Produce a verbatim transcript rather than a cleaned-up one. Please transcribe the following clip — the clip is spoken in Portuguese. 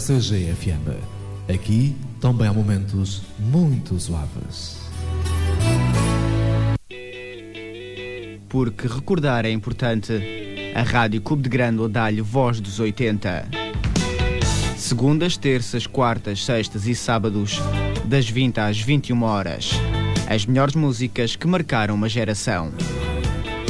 C G F M. Aqui também há momentos muito suaves. Porque recordar é importante, a Rádio Clube de Grândola dá-lhe voz dos oitenta. Segundas, terças, quartas, sextas e sábados, das vinte às vinte e uma horas. As melhores músicas que marcaram uma geração.